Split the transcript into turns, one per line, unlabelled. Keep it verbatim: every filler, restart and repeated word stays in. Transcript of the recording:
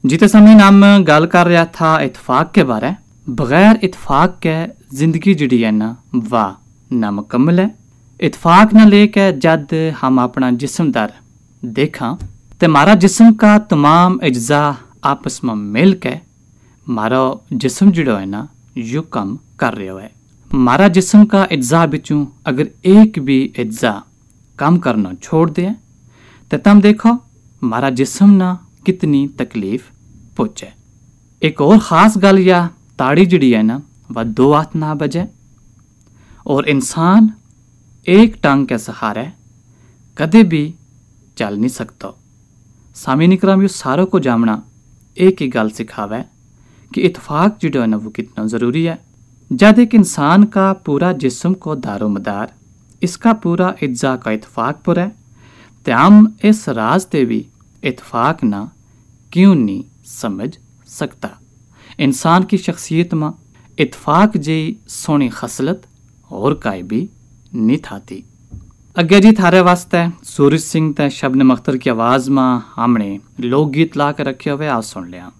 जीते समय नाम गल कर रहा था इतफाक के बारे। बगैर इतफाक के जिंदगी जिड़ी है ना वाह नामुकम्मल है। इतफाक न लेके जद हम अपना जिस्म दर देखा तो मारा जिस्म का तमाम अज्जा आपस में मिल के मारा जिस्म जिड़ो है ना यू कम कर रहा है। मारा जिस्म का अज्जा बिचों अगर एक भी अज्जा काम करना छोड़ दे तो तम देखो मारा जिस्म ना कितनी तकलीफ पहुंचे। एक और ख़ास गल या ताड़ी जिड़ी है ना वह दो हाथ ना बजे और इंसान एक टांग के सहारे कदे भी चल नहीं सकता। सामीन इकराम, यू सारों को जामना एक ही गल सिखावे कि इतफाक जिड़ो है ना वो कितना ज़रूरी है। जब एक इंसान का पूरा जिस्म को दारोमदार इसका पूरा अज्जा का इतफाक पर है तो हम इस राज ते भी इतफाक ना क्यों नहीं समझ सकता। इंसान की शख्सियत में इतफाक जी सोनी खसलत और काई भी नहीं थाती। अगे जी थारे वास्ते सूरज सिंह ते शबनम अख्तर की आवाज़ में हमने लोकगीत ला के रखे हुए, आप सुन लिया।